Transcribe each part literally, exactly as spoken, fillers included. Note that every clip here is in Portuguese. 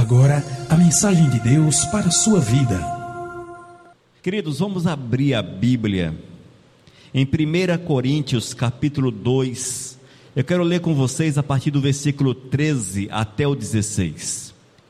agora a mensagem de Deus para a sua vida. Queridos, vamos abrir a Bíblia em primeira Coríntios capítulo dois. Eu quero ler com vocês a partir do versículo treze até o dezesseis.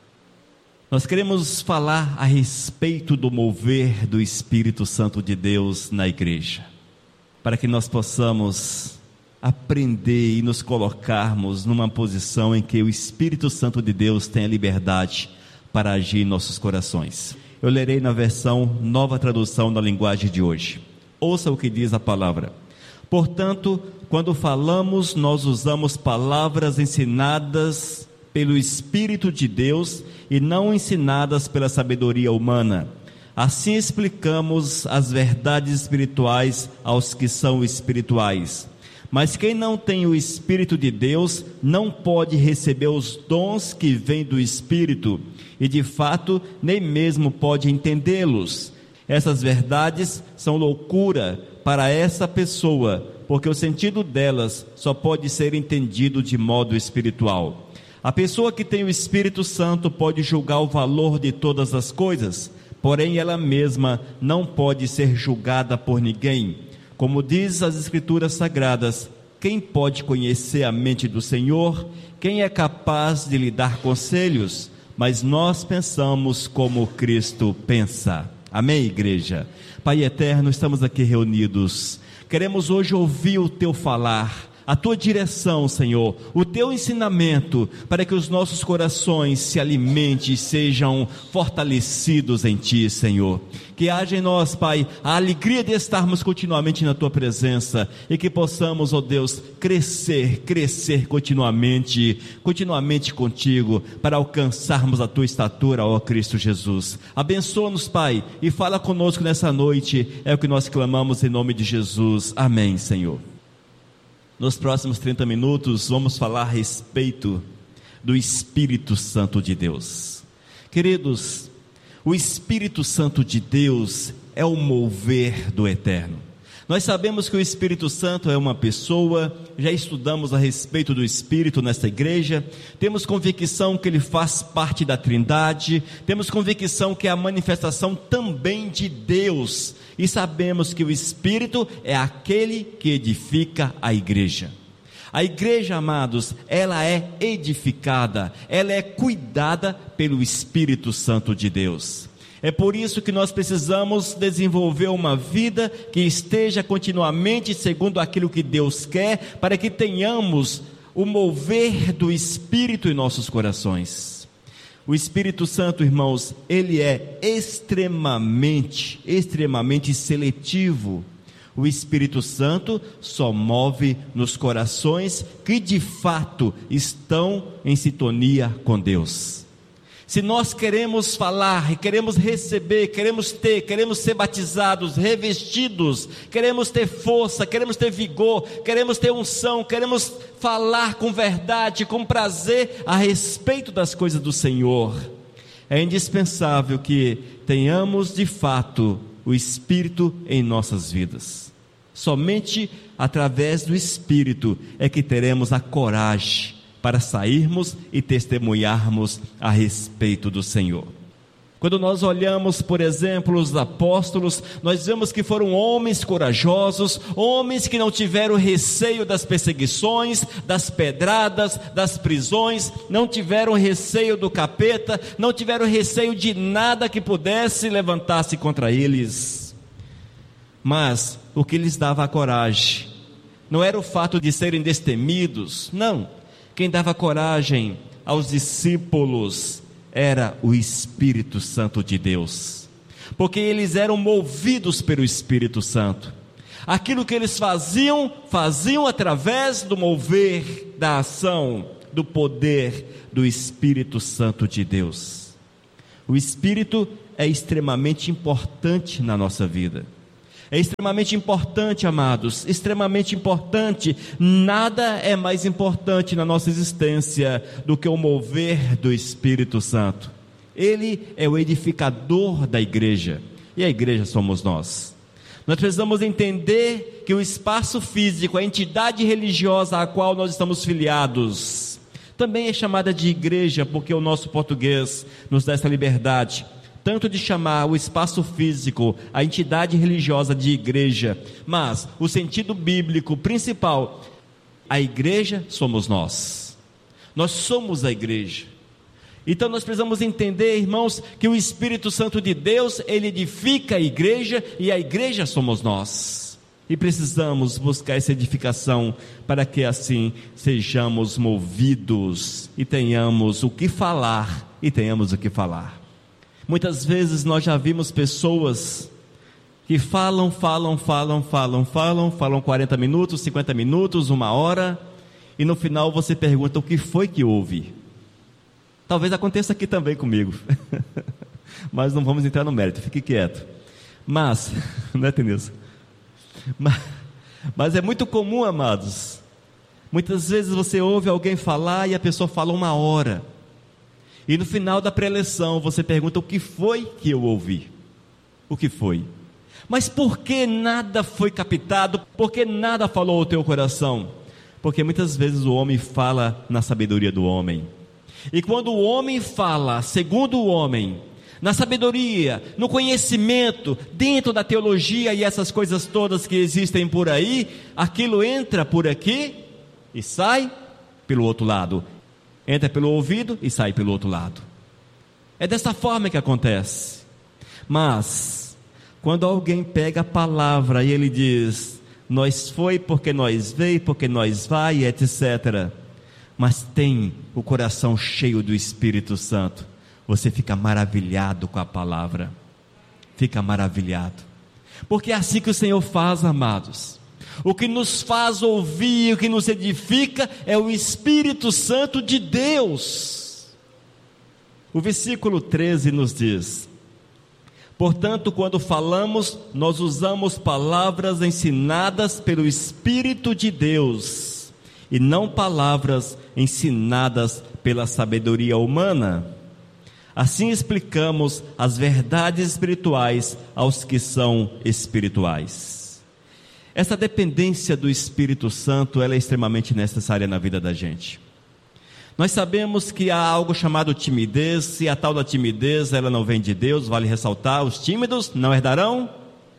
Nós queremos falar a respeito do mover do Espírito Santo de Deus na igreja, para que nós possamos aprender e nos colocarmos numa posição em que o Espírito Santo de Deus tenha liberdade para agir em nossos corações. Eu lerei na versão Nova Tradução da linguagem de hoje. Ouça o que diz a palavra. Portanto, quando falamos, nós usamos palavras ensinadas pelo Espírito de Deus e não ensinadas pela sabedoria humana. Assim explicamos as verdades espirituais aos que são espirituais. Mas quem não tem o Espírito de Deus não pode receber os dons que vêm do Espírito e de fato nem mesmo pode entendê-los. Essas verdades são loucura para essa pessoa, porque o sentido delas só pode ser entendido de modo espiritual. A pessoa que tem o Espírito Santo pode julgar o valor de todas as coisas, porém ela mesma não pode ser julgada por ninguém. Como diz as Escrituras Sagradas, quem pode conhecer a mente do Senhor? Quem é capaz de lhe dar conselhos? Mas nós pensamos como Cristo pensa. Amém, igreja? Pai eterno, estamos aqui reunidos. Queremos hoje ouvir o Teu falar, a Tua direção, Senhor, o Teu ensinamento, para que os nossos corações se alimentem e sejam fortalecidos em Ti, Senhor. Que haja em nós, Pai, a alegria de estarmos continuamente na Tua presença e que possamos, ó Deus, crescer, crescer continuamente, continuamente contigo, para alcançarmos a Tua estatura, ó Cristo Jesus. Abençoa-nos, Pai, e fala conosco nessa noite, é o que nós clamamos em nome de Jesus. Amém, Senhor. Nos próximos trinta minutos vamos falar a respeito do Espírito Santo de Deus. Queridos, o Espírito Santo de Deus é o mover do Eterno. Nós sabemos que o Espírito Santo é uma pessoa, já estudamos a respeito do Espírito nesta igreja, temos convicção que ele faz parte da Trindade, temos convicção que é a manifestação também de Deus, e sabemos que o Espírito é aquele que edifica a igreja. A igreja, amados, ela é edificada, ela é cuidada pelo Espírito Santo de Deus. É por isso que nós precisamos desenvolver uma vida que esteja continuamente segundo aquilo que Deus quer, para que tenhamos o mover do Espírito em nossos corações. O Espírito Santo, irmãos, ele é extremamente, extremamente seletivo. O Espírito Santo só move nos corações que de fato estão em sintonia com Deus. Se nós queremos falar, queremos receber, queremos ter, queremos ser batizados, revestidos, queremos ter força, queremos ter vigor, queremos ter unção, queremos falar com verdade, com prazer a respeito das coisas do Senhor, é indispensável que tenhamos de fato o Espírito em nossas vidas. Somente através do Espírito é que teremos a coragem para sairmos e testemunharmos a respeito do Senhor. Quando nós olhamos, por exemplo, os apóstolos, nós vemos que foram homens corajosos, homens que não tiveram receio das perseguições, das pedradas, das prisões, não tiveram receio do capeta, não tiveram receio de nada que pudesse levantar-se contra eles. Mas o que lhes dava a coragem não era o fato de serem destemidos, não. Quem dava coragem aos discípulos era o Espírito Santo de Deus, porque eles eram movidos pelo Espírito Santo. Aquilo que eles faziam, faziam através do mover, da ação, do poder do Espírito Santo de Deus. O Espírito é extremamente importante na nossa vida. É extremamente importante, amados, extremamente importante. Nada é mais importante na nossa existência do que o mover do Espírito Santo. Ele é o edificador da igreja, e a igreja somos nós. Nós precisamos entender que o espaço físico, a entidade religiosa a qual nós estamos filiados, Também é chamada de igreja porque o nosso português nos dá essa liberdade, tanto de chamar o espaço físico, a entidade religiosa de igreja, mas o sentido bíblico principal, a igreja somos nós. Nós somos a igreja. Então nós precisamos entender, irmãos, que o Espírito Santo de Deus, ele edifica a igreja e a igreja somos nós. E precisamos buscar essa edificação para que assim sejamos movidos e tenhamos o que falar, e tenhamos o que falar. Muitas vezes nós já vimos pessoas que falam, falam, falam, falam, falam, falam quarenta minutos, cinquenta minutos, uma hora, e no final você pergunta o que foi que houve. Talvez aconteça aqui também comigo, mas não vamos entrar no mérito, fique quieto. Mas, não é, Tenilson? Mas, mas é muito comum, amados, muitas vezes você ouve alguém falar e a pessoa fala uma hora, e no final da preleção você pergunta o que foi que eu ouvi, o que foi? Mas por que nada foi captado? Por que nada falou ao teu coração? Porque muitas vezes o homem fala na sabedoria do homem, e quando o homem fala segundo o homem, na sabedoria, no conhecimento, dentro da teologia e essas coisas todas que existem por aí, aquilo entra por aqui e sai pelo outro lado, entra pelo ouvido e sai pelo outro lado. É dessa forma que acontece. Mas quando alguém pega a palavra e ele diz, nós foi porque nós veio, porque nós vai, etcétera, mas tem o coração cheio do Espírito Santo, você fica maravilhado com a palavra, fica maravilhado, porque é assim que o Senhor faz, amados. O que nos faz ouvir, o que nos edifica é o Espírito Santo de Deus. O versículo treze nos diz, portanto, quando falamos, nós usamos palavras ensinadas pelo Espírito de Deus, e não palavras ensinadas pela sabedoria humana. Assim explicamos as verdades espirituais aos que são espirituais. Essa dependência do Espírito Santo, ela é extremamente necessária na vida da gente. Nós sabemos que há algo chamado timidez, e a tal da timidez, ela não vem de Deus, vale ressaltar, os tímidos não herdarão?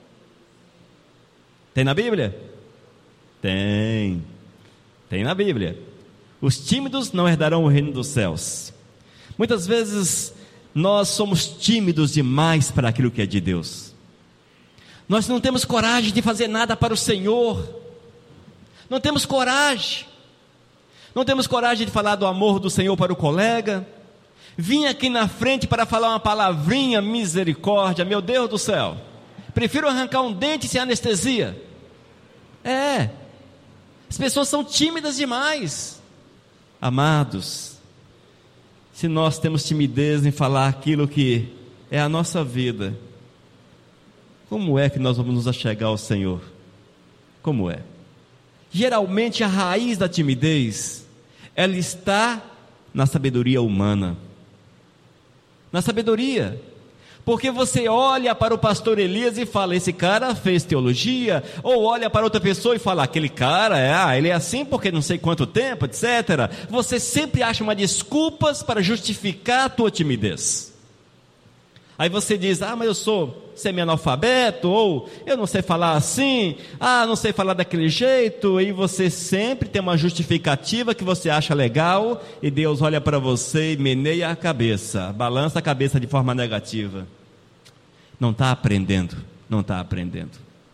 Tem na Bíblia? Tem, tem na Bíblia. Os tímidos não herdarão o reino dos céus. Muitas vezes nós somos tímidos demais para aquilo que é de Deus. Nós não temos coragem de fazer nada para o Senhor. Não temos coragem. Não temos coragem de falar do amor do Senhor para o colega. Vim aqui na frente para falar uma palavrinha, misericórdia, meu Deus do céu. Prefiro arrancar um dente sem anestesia. É. As pessoas são tímidas demais. Amados, se nós temos timidez em falar aquilo que é a nossa vida, como é que nós vamos nos achegar ao Senhor? Como é? Geralmente a raiz da timidez, ela está na sabedoria humana. Na sabedoria. Porque você olha para o pastor Elias e fala, esse cara fez teologia, ou olha para outra pessoa e fala, aquele cara, é, ah, ele é assim porque não sei quanto tempo, etcétera. Você sempre acha uma desculpas para justificar a tua timidez. Aí você diz, ah, mas eu sou semi-analfabeto, ou eu não sei falar assim, ah, não sei falar daquele jeito, e você sempre tem uma justificativa que você acha legal, e Deus olha para você e meneia a cabeça, balança a cabeça de forma negativa. Não está aprendendo, não está aprendendo.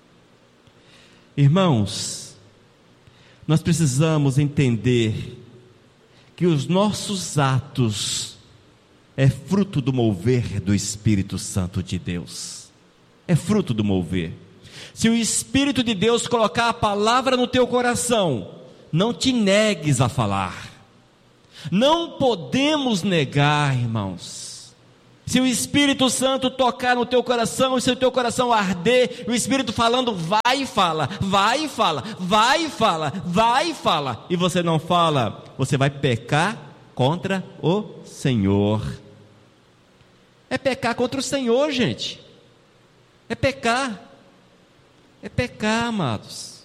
Irmãos, nós precisamos entender que os nossos atos é fruto do mover do Espírito Santo de Deus. É fruto do mover. Se o Espírito de Deus colocar a palavra no teu coração, não te negues a falar. Não podemos negar, irmãos. Se o Espírito Santo tocar no teu coração, e se o teu coração arder, o Espírito falando, vai e fala, vai e fala, vai e fala, vai e fala, e você não fala, você vai pecar contra o Senhor. É pecar contra o Senhor, gente. É pecar. É pecar, amados.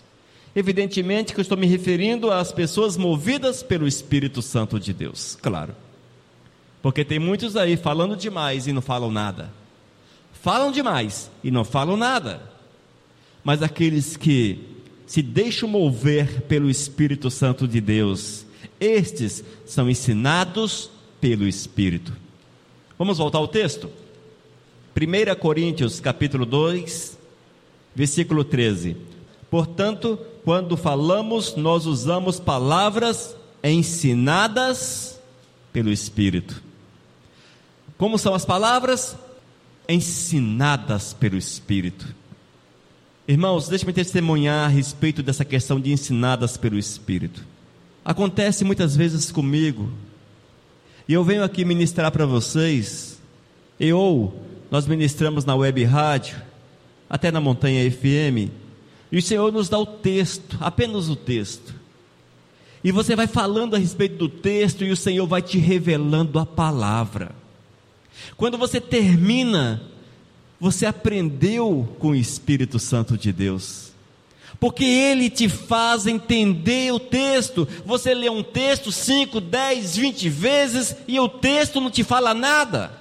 Evidentemente que eu estou me referindo às pessoas movidas pelo Espírito Santo de Deus, claro. Porque tem muitos aí falando demais e não falam nada. Falam demais e não falam nada. Mas aqueles que se deixam mover pelo Espírito Santo de Deus, estes são ensinados pelo Espírito. Vamos voltar ao texto? primeira Coríntios capítulo dois, versículo treze. Portanto, quando falamos, nós usamos palavras ensinadas pelo Espírito. Como são as palavras? Ensinadas pelo Espírito. Irmãos, deixe-me testemunhar a respeito dessa questão de ensinadas pelo Espírito. Acontece muitas vezes comigo, e eu venho aqui ministrar para vocês, e ou nós ministramos na web rádio, até na Montanha F M, e o Senhor nos dá o texto, apenas o texto, e você vai falando a respeito do texto, e o Senhor vai te revelando a palavra. Quando você termina, você aprendeu com o Espírito Santo de Deus, porque Ele te faz entender o texto. Você lê um texto cinco, dez, vinte vezes, e o texto não te fala nada.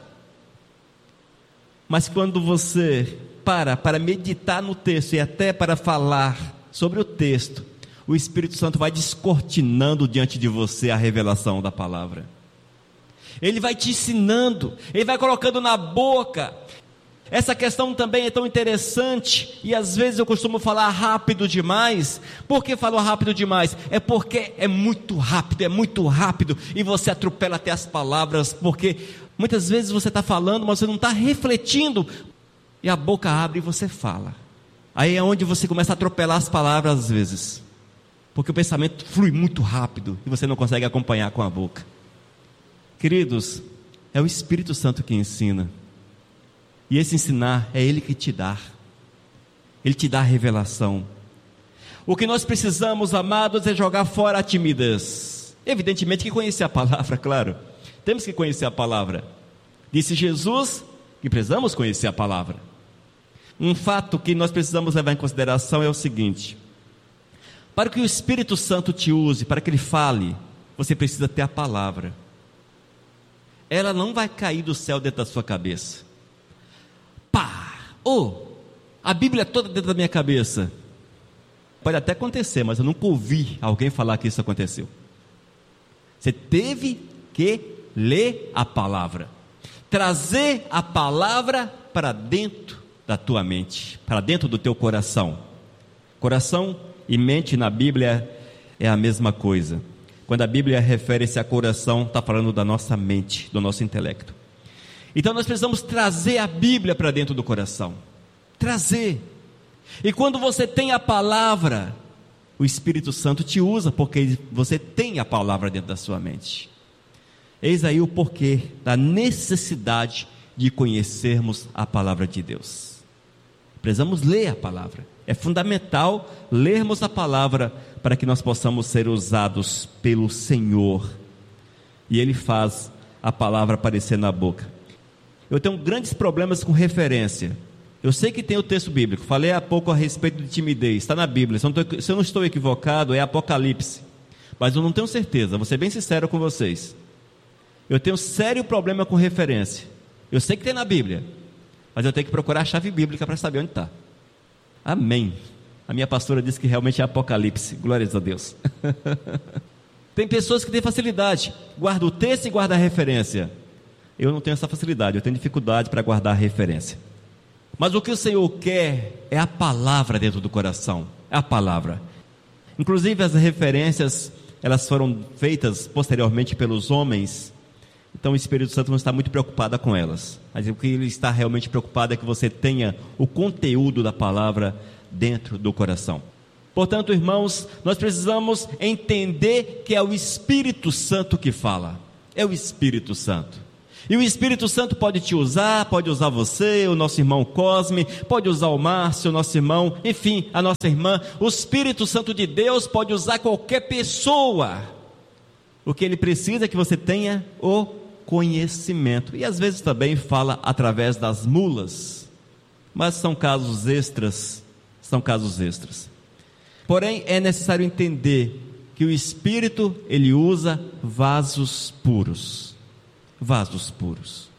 Mas quando você para, para meditar no texto, e até para falar sobre o texto, o Espírito Santo vai descortinando diante de você a revelação da palavra. Ele vai te ensinando, Ele vai colocando na boca. Essa questão também é tão interessante, e às vezes eu costumo falar rápido demais. Por que falo rápido demais? É porque é muito rápido, é muito rápido, e você atropela até as palavras, porque muitas vezes você está falando, mas você não está refletindo, e a boca abre e você fala. Aí é onde você começa a atropelar as palavras às vezes, porque o pensamento flui muito rápido, e você não consegue acompanhar com a boca. Queridos, é o Espírito Santo que ensina, e esse ensinar é Ele que te dá, Ele te dá a revelação. O que nós precisamos, amados, é jogar fora a timidez. Evidentemente que conhecer a palavra, claro, temos que conhecer a palavra. Disse Jesus que precisamos conhecer a palavra. Um fato que nós precisamos levar em consideração é o seguinte: para que o Espírito Santo te use, para que Ele fale, você precisa ter a palavra. Ela não vai cair do céu dentro da sua cabeça. Pá! Oh, a Bíblia toda dentro da minha cabeça. Pode até acontecer, mas eu nunca ouvi alguém falar que isso aconteceu. Você teve que ler a palavra, trazer a palavra para dentro da tua mente, para dentro do teu coração. Coração e mente na Bíblia é a mesma coisa. Quando a Bíblia refere-se a coração, está falando da nossa mente, do nosso intelecto. Então nós precisamos trazer a Bíblia para dentro do coração, trazer. E quando você tem a palavra, o Espírito Santo te usa, porque você tem a palavra dentro da sua mente. Eis aí o porquê da necessidade de conhecermos a palavra de Deus. Precisamos ler a palavra. É fundamental lermos a palavra para que nós possamos ser usados pelo Senhor. E Ele faz a palavra aparecer na boca. Eu tenho grandes problemas com referência. Eu sei que tem o texto bíblico. Falei há pouco a respeito de timidez. Está na Bíblia. Se eu não estou, se eu não estou equivocado, é Apocalipse. Mas eu não tenho certeza. Vou ser bem sincero com vocês. Eu tenho sério problema com referência. Eu sei que tem na Bíblia, mas eu tenho que procurar a chave bíblica para saber onde está. Amém. A minha pastora disse que realmente é Apocalipse. Glórias a Deus. Tem pessoas que têm facilidade. Guarda o texto e guarda a referência. Eu não tenho essa facilidade. Eu tenho dificuldade para guardar a referência. Mas o que o Senhor quer é a palavra dentro do coração. É a palavra. Inclusive as referências, elas foram feitas posteriormente pelos homens. Então o Espírito Santo não está muito preocupado com elas. Mas o que Ele está realmente preocupado é que você tenha o conteúdo da palavra dentro do coração. Portanto, irmãos, nós precisamos entender que é o Espírito Santo que fala. É o Espírito Santo. E o Espírito Santo pode te usar, pode usar você, o nosso irmão Cosme, pode usar o Márcio, o nosso irmão, enfim, a nossa irmã. O Espírito Santo de Deus pode usar qualquer pessoa. O que Ele precisa é que você tenha o conhecimento. E às vezes também fala através das mulas. Mas são casos extras, são casos extras. Porém, é necessário entender que o Espírito, ele usa vasos puros. Vasos puros.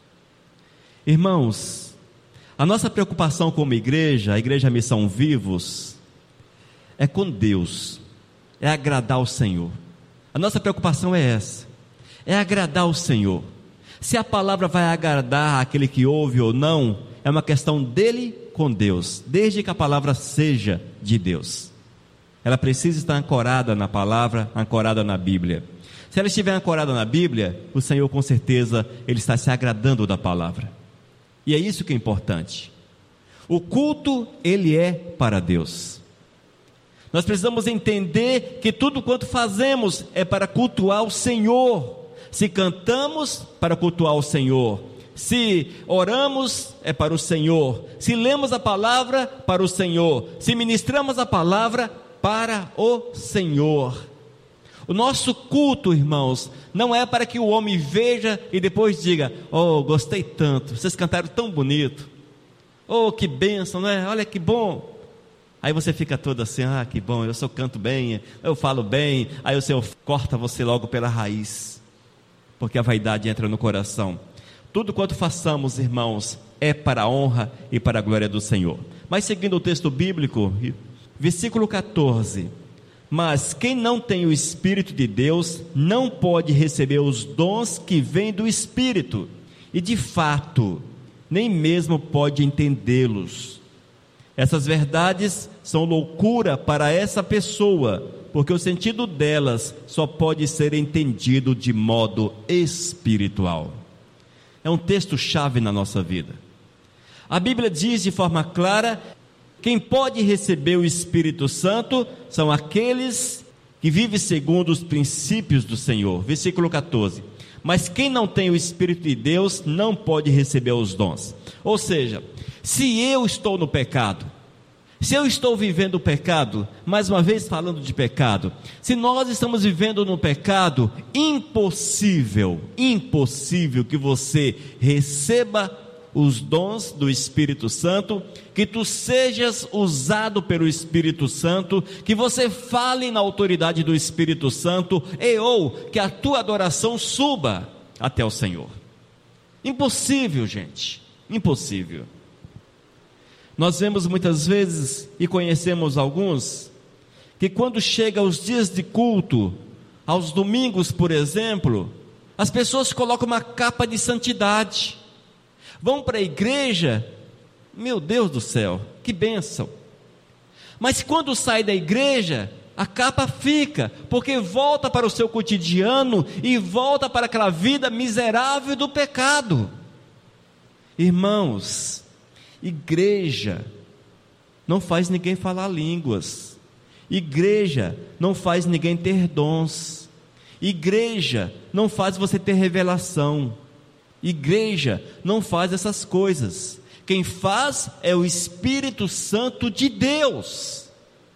Irmãos, a nossa preocupação como igreja, a Igreja Missão Vivos, é com Deus, é agradar o Senhor. A nossa preocupação é essa, é agradar o Senhor. Se a palavra vai agradar aquele que ouve ou não, é uma questão dele com Deus, desde que a palavra seja de Deus. Ela precisa estar ancorada na palavra, ancorada na Bíblia. Se ela estiver ancorada na Bíblia, o Senhor com certeza, ele está se agradando da palavra. E é isso que é importante. O culto, ele é para Deus. Nós precisamos entender que tudo quanto fazemos é para cultuar o Senhor. Se cantamos, para cultuar o Senhor. Se oramos, é para o Senhor. Se lemos a palavra, para o Senhor. Se ministramos a palavra, para o Senhor. O nosso culto, irmãos, não é para que o homem veja e depois diga: oh, gostei tanto, vocês cantaram tão bonito, oh, que bênção, não é? Olha que bom. Aí você fica todo assim: ah, que bom, eu só canto bem, eu falo bem. Aí o Senhor corta você logo pela raiz, porque a vaidade entra no coração. Tudo quanto façamos, irmãos, é para a honra e para a glória do Senhor. Mas seguindo o texto bíblico, versículo catorze: mas quem não tem o Espírito de Deus não pode receber os dons que vêm do Espírito, e de fato nem mesmo pode entendê-los. Essas verdades são loucura para essa pessoa, porque o sentido delas só pode ser entendido de modo espiritual. É um texto chave na nossa vida. A Bíblia diz de forma clara: quem pode receber o Espírito Santo são aqueles que vivem segundo os princípios do Senhor. Versículo catorze: mas quem não tem o Espírito de Deus não pode receber os dons. Ou seja, se eu estou no pecado, se eu estou vivendo o pecado, mais uma vez falando de pecado, se nós estamos vivendo no pecado, impossível, impossível que você receba os dons do Espírito Santo, que tu sejas usado pelo Espírito Santo, que você fale na autoridade do Espírito Santo, e ou que a tua adoração suba até o Senhor. Impossível, gente, impossível. Nós vemos muitas vezes, e conhecemos alguns, que quando chega os dias de culto, aos domingos, por exemplo, as pessoas colocam uma capa de santidade, vão para a igreja, meu Deus do céu, que bênção, mas quando sai da igreja, a capa fica, porque volta para o seu cotidiano, e volta para aquela vida miserável do pecado. Irmãos, igreja não faz ninguém falar línguas, igreja não faz ninguém ter dons, igreja não faz você ter revelação, igreja não faz essas coisas. Quem faz é o Espírito Santo de Deus,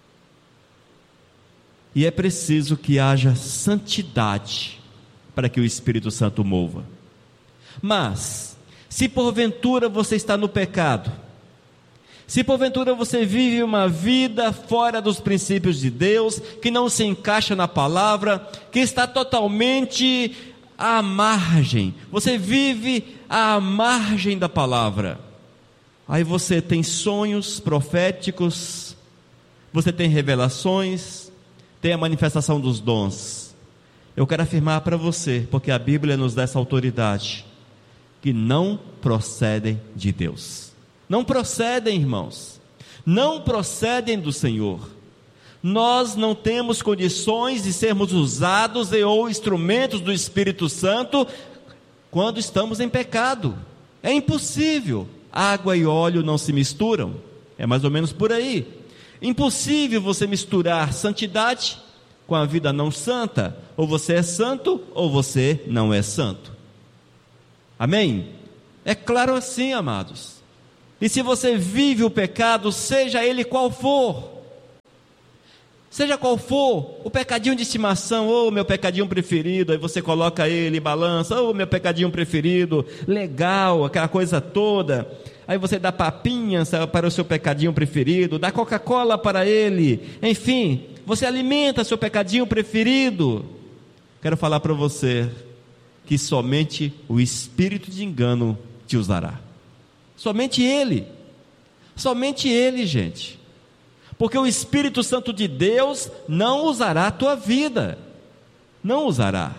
e é preciso que haja santidade para que o Espírito Santo mova. Mas se porventura você está no pecado, se porventura você vive uma vida fora dos princípios de Deus, que não se encaixa na palavra, que está totalmente à margem, você vive à margem da palavra, aí você tem sonhos proféticos, você tem revelações, tem a manifestação dos dons. Eu quero afirmar para você, porque a Bíblia nos dá essa autoridade, que não procedem de Deus. Não procedem, irmãos, não procedem do Senhor. Nós não temos condições de sermos usados e ou instrumentos do Espírito Santo quando estamos em pecado. É impossível. Água e óleo não se misturam. É mais ou menos por aí. Impossível você misturar santidade com a vida não santa. Ou você é santo ou você não é santo. Amém? É claro assim, amados. E se você vive o pecado, seja ele qual for, seja qual for, o pecadinho de estimação, ou oh, meu pecadinho preferido, aí você coloca ele, balança, ou oh, meu pecadinho preferido, legal, aquela coisa toda, aí você dá papinhas para o seu pecadinho preferido, dá Coca-Cola para ele, enfim, você alimenta seu pecadinho preferido. Quero falar para você que somente o espírito de engano te usará. Somente ele. Somente ele, gente. Porque o Espírito Santo de Deus não usará a tua vida. Não usará.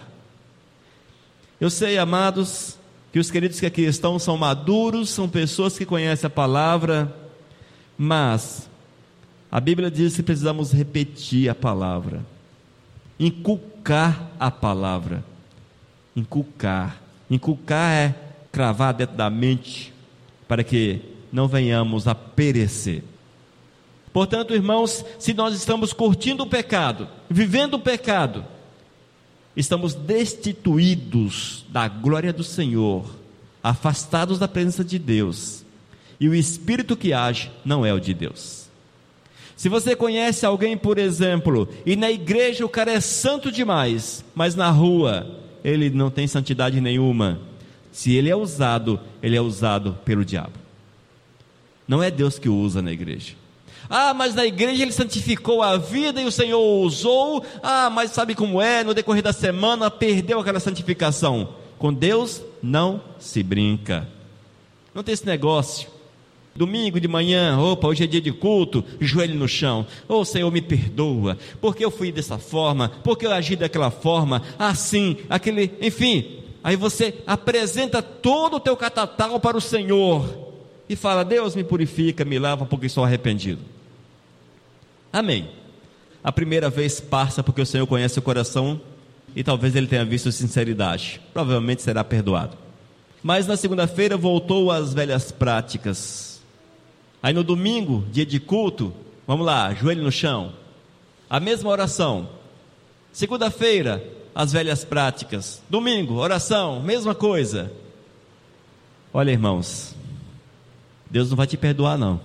Eu sei, amados, que os queridos que aqui estão são maduros, são pessoas que conhecem a palavra, mas a Bíblia diz que precisamos repetir a palavra, inculcar a palavra. Inculcar. Inculcar é cravar dentro da mente, para que não venhamos a perecer. Portanto, irmãos, se nós estamos curtindo o pecado, vivendo o pecado, estamos destituídos da glória do Senhor, afastados da presença de Deus, e o Espírito que age não é o de Deus. Se você conhece alguém, por exemplo, e na igreja o cara é santo demais, mas na rua ele não tem santidade nenhuma, se ele é usado, ele é usado pelo diabo. Não é Deus que o usa na igreja. Ah, mas na igreja ele santificou a vida e o Senhor o usou. Ah, mas sabe como é? No decorrer da semana perdeu aquela santificação. Com Deus não se brinca. Não tem esse negócio. Domingo de manhã, opa, hoje é dia de culto, joelho no chão. Oh, Senhor, me perdoa, porque eu fui dessa forma, porque eu agi daquela forma, assim, aquele, enfim. Aí você apresenta todo o teu catatal para o Senhor e fala: Deus, me purifica, me lava, porque sou arrependido. Amém. A primeira vez passa porque o Senhor conhece o coração e talvez ele tenha visto sinceridade. Provavelmente será perdoado. Mas na segunda-feira voltou às velhas práticas. Aí no domingo, dia de culto, vamos lá, joelho no chão, a mesma oração. Segunda-feira, as velhas práticas. Domingo, oração, mesma coisa. Olha, irmãos, Deus não vai te perdoar, não.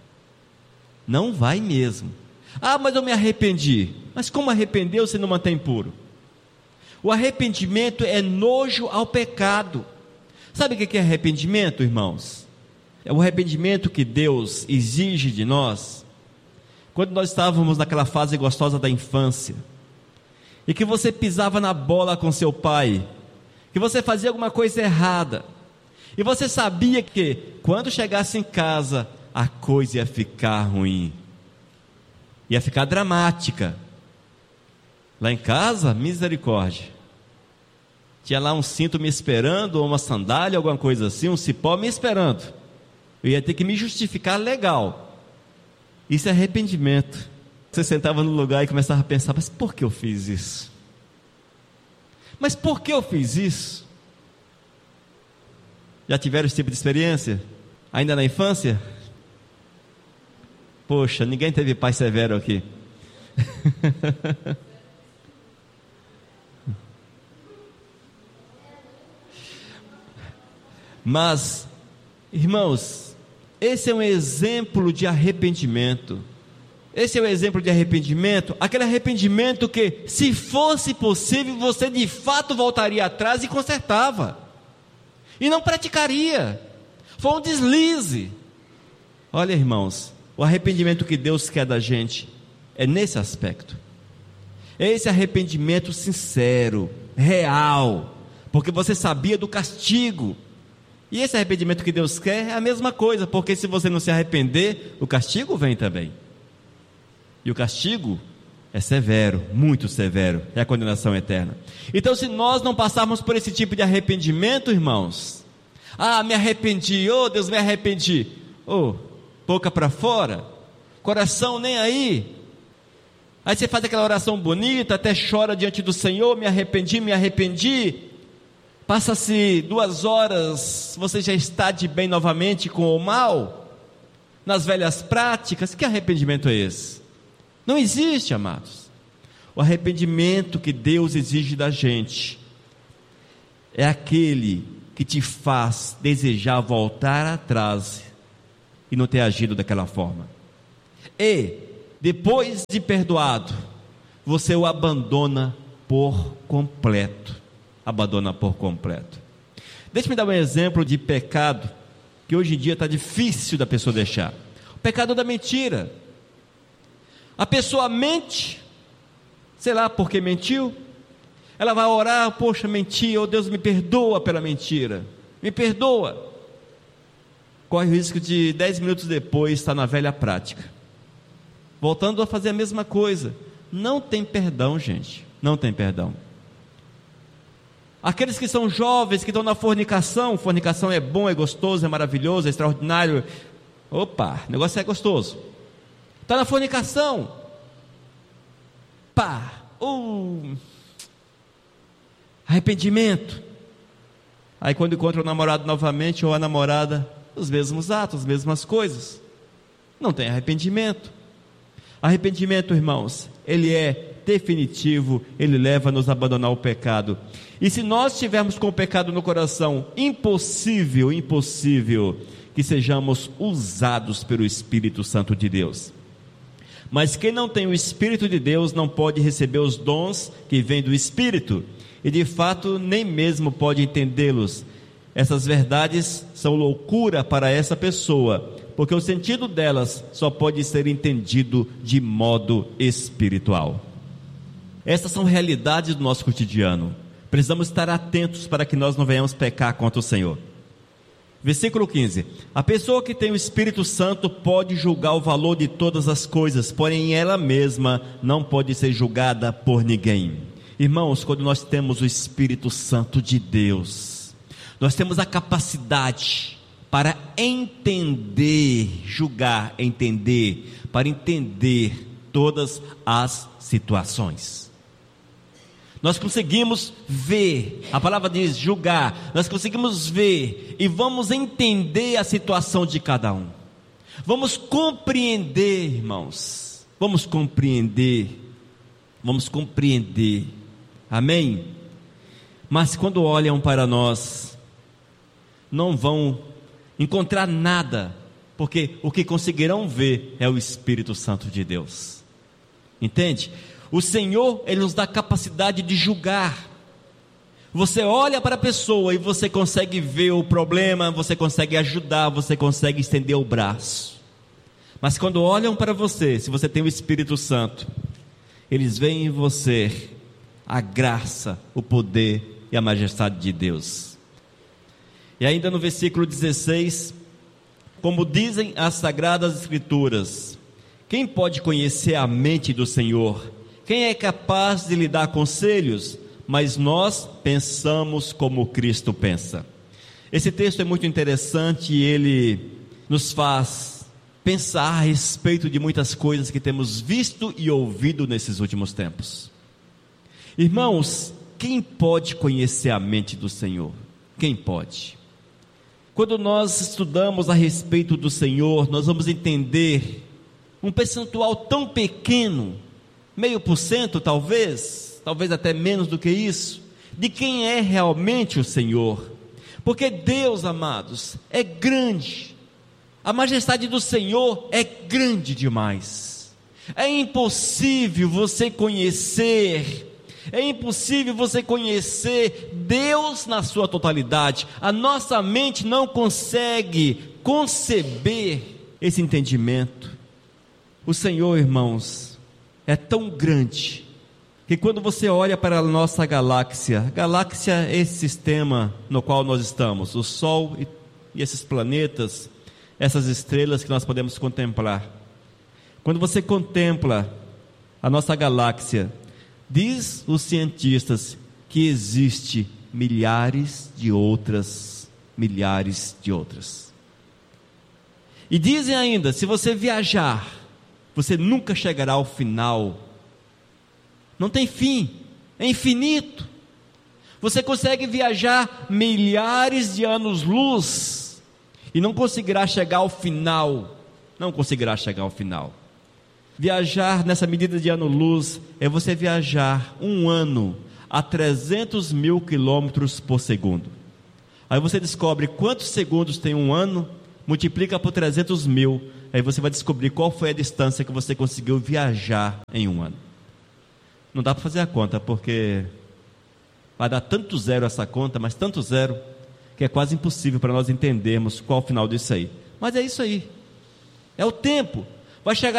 Não vai mesmo. Ah, mas eu me arrependi. Mas como arrependeu se não mantém puro? O arrependimento é nojo ao pecado. Sabe o que é arrependimento, irmãos? É o arrependimento que Deus exige de nós quando nós estávamos naquela fase gostosa da infância, e que você pisava na bola com seu pai, que você fazia alguma coisa errada, e você sabia que quando chegasse em casa a coisa ia ficar ruim, ia ficar dramática. Lá em casa, misericórdia, tinha lá um cinto me esperando, ou uma sandália, alguma coisa assim, um cipó me esperando. Eu ia ter que me justificar legal. Isso é arrependimento. Você sentava no lugar e começava a pensar: mas por que eu fiz isso? Mas por que eu fiz isso? Já tiveram esse tipo de experiência? Ainda na infância? Poxa, ninguém teve pai severo aqui. Mas, irmãos, esse é um exemplo de arrependimento. Esse é o exemplo de arrependimento, aquele arrependimento que, se fosse possível, você de fato voltaria atrás e consertava, e não praticaria. Foi um deslize. Olha, irmãos, o arrependimento que Deus quer da gente é nesse aspecto. É esse arrependimento sincero, real, porque você sabia do castigo. E esse arrependimento que Deus quer é a mesma coisa, porque se você não se arrepender, o castigo vem também. E o castigo é severo, muito severo, é a condenação eterna. Então, se nós não passarmos por esse tipo de arrependimento, irmãos, ah, me arrependi, oh Deus, me arrependi, oh, boca para fora, coração nem aí. Aí você faz aquela oração bonita, até chora diante do Senhor: me arrependi, me arrependi. Passa-se duas horas, você já está de bem novamente com o mal, nas velhas práticas. Que arrependimento é esse? Não existe, amados. O arrependimento que Deus exige da gente é aquele que te faz desejar voltar atrás e não ter agido daquela forma. E, depois de perdoado, você o abandona por completo. Abandona por completo. Deixa-me dar um exemplo de pecado que hoje em dia está difícil da pessoa deixar. O pecado da mentira. A pessoa mente sei lá porque mentiu. Ela vai orar, poxa, menti, oh Deus, me perdoa pela mentira, me perdoa. Corre o risco de dez minutos depois estar na velha prática, voltando a fazer a mesma coisa. Não tem perdão, gente, não tem perdão. Aqueles que são jovens, que estão na fornicação, fornicação é bom, é gostoso, é maravilhoso, é extraordinário. Opa, o negócio é gostoso. Está na fornicação, pá, uh, arrependimento. Aí quando encontra o namorado novamente, ou a namorada, os mesmos atos, as mesmas coisas. Não tem arrependimento. Arrependimento, irmãos, ele é definitivo, ele leva-nos a abandonar o pecado. E se nós estivermos com o pecado no coração, impossível, impossível que sejamos usados pelo Espírito Santo de Deus. Mas quem não tem o Espírito de Deus não pode receber os dons que vêm do Espírito, e de fato nem mesmo pode entendê-los. Essas verdades são loucura para essa pessoa, porque o sentido delas só pode ser entendido de modo espiritual. Essas são realidades do nosso cotidiano. Precisamos estar atentos para que nós não venhamos pecar contra o Senhor. Versículo quinze. A pessoa que tem o Espírito Santo pode julgar o valor de todas as coisas, porém ela mesma não pode ser julgada por ninguém. Irmãos, quando nós temos o Espírito Santo de Deus, nós temos a capacidade para entender, julgar, entender, para entender todas as situações. Nós conseguimos ver, a palavra diz julgar, nós conseguimos ver e vamos entender a situação de cada um. Vamos compreender, irmãos, vamos compreender, vamos compreender, amém? Mas quando olham para nós, não vão encontrar nada, porque o que conseguirão ver é o Espírito Santo de Deus, entende? O Senhor, Ele nos dá capacidade de julgar. Você olha para a pessoa e você consegue ver o problema, você consegue ajudar, você consegue estender o braço. Mas quando olham para você, se você tem o Espírito Santo, eles veem em você a graça, o poder e a majestade de Deus. E ainda no versículo dezesseis, como dizem as Sagradas Escrituras, quem pode conhecer a mente do Senhor? Quem é capaz de lhe dar conselhos? Mas nós pensamos como Cristo pensa. Esse texto é muito interessante e ele nos faz pensar a respeito de muitas coisas que temos visto e ouvido nesses últimos tempos. Irmãos, quem pode conhecer a mente do Senhor? Quem pode? Quando nós estudamos a respeito do Senhor, nós vamos entender um percentual tão pequeno, meio por cento talvez, talvez até menos do que isso, de quem é realmente o Senhor. Porque Deus, amados, é grande, a majestade do Senhor é grande demais. É impossível você conhecer, é impossível você conhecer Deus na sua totalidade. A nossa mente não consegue conceber esse entendimento. O Senhor, irmãos, é tão grande, que quando você olha para a nossa galáxia, galáxia é esse sistema no qual nós estamos, o Sol e, e esses planetas, essas estrelas que nós podemos contemplar. Quando você contempla a nossa galáxia, diz os cientistas que existe milhares de outras, milhares de outras. E dizem ainda, se você viajar, você nunca chegará ao final. Não tem fim, é infinito. Você consegue viajar milhares de anos-luz e não conseguirá chegar ao final. Não conseguirá chegar ao final. Viajar nessa medida de ano-luz é você viajar um ano a trezentos mil quilômetros por segundo. Aí você descobre quantos segundos tem um ano, multiplica por trezentos mil, aí você vai descobrir qual foi a distância que você conseguiu viajar em um ano. Não dá para fazer a conta, porque vai dar tanto zero essa conta, mas tanto zero, que é quase impossível para nós entendermos qual o final disso aí. Mas é isso aí, é o tempo, vai chegar